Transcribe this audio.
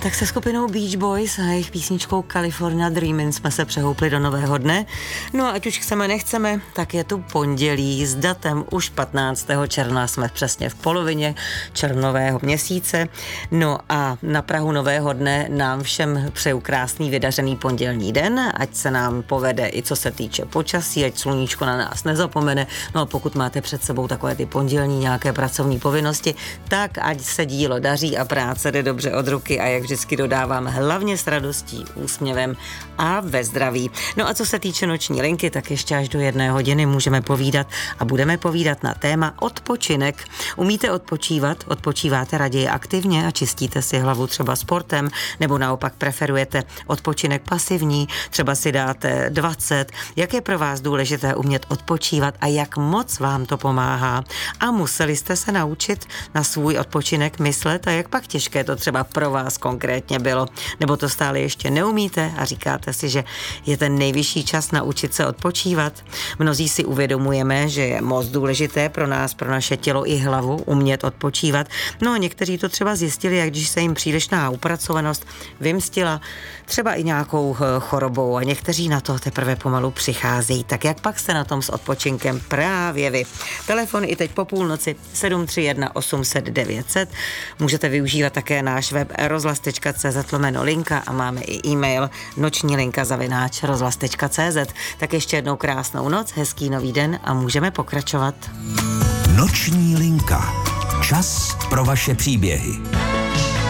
Tak se skupinou Beach Boys a jejich písničkou California Dreamin' jsme se přehoupli do nového dne. No a ať už chceme, nechceme, tak je tu pondělí s datem už 15. června, jsme přesně v polovině červnového měsíce. No a na prahu nového dne nám všem přeju krásný vydařený pondělní den, ať se nám povede i co se týče počasí, ať sluníčko na nás nezapomene. No a pokud máte před sebou takové ty pondělní nějaké pracovní povinnosti, tak ať se dílo daří a práce jde dobře od ruky a jak vždycky dodávám, hlavně s radostí, úsměvem a ve zdraví. No a co se týče noční linky, tak ještě až do 1 hodiny můžeme povídat a budeme povídat na téma odpočinek. Umíte odpočívat? Odpočíváte raději aktivně a čistíte si hlavu třeba sportem, nebo naopak preferujete odpočinek pasivní, třeba si dáte 20. Jak je pro vás důležité umět odpočívat a jak moc vám to pomáhá? A museli jste se naučit na svůj odpočinek myslet a jak pak těžké to třeba pro vás konkrétně bylo? Nebo to stále ještě neumíte a říkáte si, že je ten nejvyšší čas naučit se odpočívat? Mnozí si uvědomujeme, že je moc důležité pro nás, pro naše tělo i hlavu umět odpočívat. No a někteří to třeba zjistili, jak když se jim přílišná upracovanost vymstila třeba i nějakou chorobou a někteří na to teprve pomalu přicházejí. Tak jak pak jste na tom s odpočinkem právě vy? Telefon i teď po půlnoci 731 800 900. Můžete využívat také náš web rozhlas.cz/linka a máme i e-mail nočnilinka@rozhlas.cz. Tak ještě jednou krásnou noc, hezký nový den a můžeme pokračovat. Noční linka. Čas pro vaše příběhy.